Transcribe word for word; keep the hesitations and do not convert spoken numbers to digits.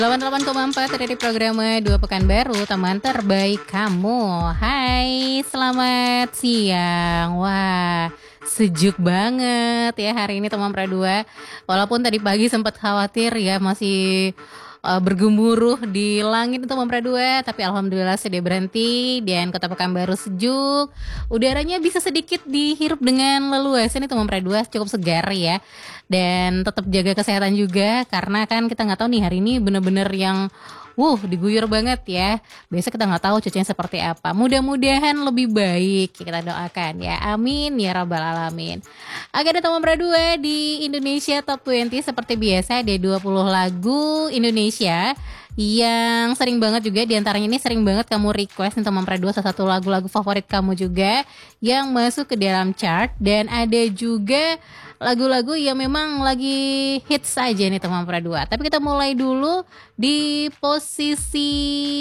delapan puluh delapan koma empat dari program Dua Pekan Baru, teman terbaik kamu. Hai, selamat siang. Wah, sejuk banget ya hari ini teman Pradua. Walaupun tadi pagi sempat khawatir ya masih uh, bergemuruh di langit teman Pradua, tapi alhamdulillah sudah berhenti dan Kota Pekanbaru sejuk. Udaranya bisa sedikit dihirup dengan leluasa nih teman Pradua, cukup segar ya. Dan tetap jaga kesehatan juga karena kan kita nggak tahu nih hari ini bener-bener yang wuh diguyur banget ya. Biasa kita nggak tahu cuacanya seperti apa. Mudah-mudahan lebih baik, kita doakan ya. Amin ya rabbal alamin. Oke ada teman Pradua di Indonesia Top dua puluh seperti biasa ada dua puluh lagu Indonesia yang sering banget juga, diantaranya ini sering banget kamu request nih teman Pradua salah satu lagu-lagu favorit kamu juga yang masuk ke dalam chart. Dan ada juga lagu-lagu yang memang lagi hits saja nih teman Pradua. Tapi kita mulai dulu di posisi